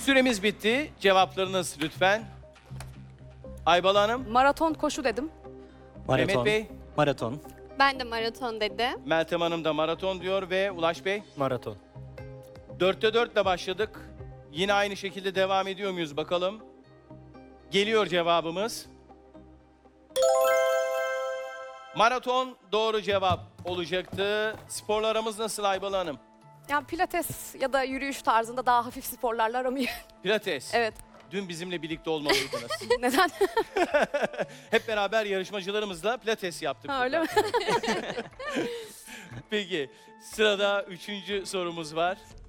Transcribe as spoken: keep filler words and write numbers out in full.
Süremiz bitti. Cevaplarınız lütfen. Aybala Hanım, Maraton koşu dedim. Maraton. Mehmet Bey, Maraton. Ben de maraton dedim. Meltem Hanım da maraton diyor ve Ulaş Bey. Maraton. Dörtte dörtle başladık. Yine aynı şekilde devam ediyor muyuz bakalım. Geliyor cevabımız. Maraton doğru cevap olacaktı. Sporlarımız nasıl Aybala Hanım? Yani pilates ya da yürüyüş tarzında daha hafif sporlarla aramı iyi. Pilates. Evet. Dün bizimle birlikte olmalıydınız. Neden? Hep beraber yarışmacılarımızla pilates yaptık. Ha, öyle mi? Peki sırada üçüncü sorumuz var.